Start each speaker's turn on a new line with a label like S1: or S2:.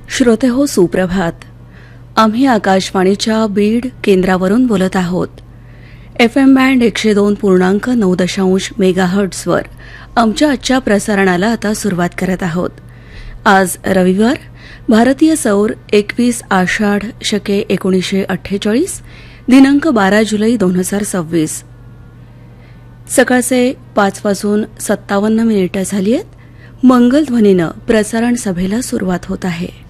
S1: श्रोते हो, सुप्रभात. आम्ही आकाशवाणीच्या बीड केंद्रावरून बोलत आहोत. FM बँड 102.9 मेगाहर्ट्झवर आमच्या आजच्या प्रसारणाला आता सुरुवात करत आहोत. आज रविवार, भारतीय सौर 21 आषाढ शके 1948, दिनांक 12 जुलै 2026. सकाळचे 5:57 झाली आहेत. मंगलध्वनीनं प्रसारण सभेला सुरुवात होत आहे.